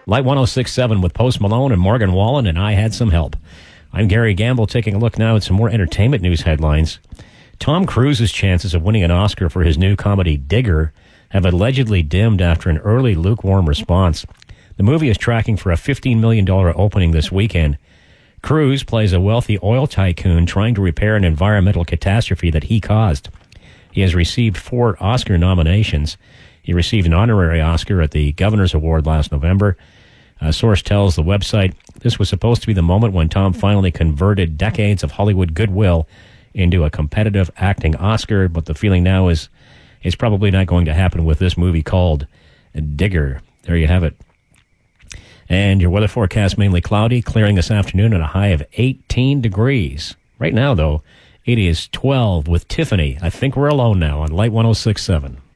Light 106.7 with Post Malone and Morgan Wallen, and I Had Some Help. I'm Gary Gamble, taking a look now at some more entertainment news headlines. Tom Cruise's chances of winning an Oscar for his new comedy Digger have allegedly dimmed after an early lukewarm response. The movie is tracking for a $15 million opening this weekend. Cruise plays a wealthy oil tycoon trying to repair an environmental catastrophe that he caused. He has received 4 Oscar nominations. He received an honorary Oscar at the Governor's Award last November. A source tells the website this was supposed to be the moment when Tom finally converted decades of Hollywood goodwill into a competitive acting Oscar, but the feeling now is it's probably not going to happen with this movie called Digger. There you have it. And your weather forecast, mainly cloudy, clearing this afternoon at a high of 18 degrees. Right now, though, it is 12 with Tiffany. I think we're alone now on Light 106.7.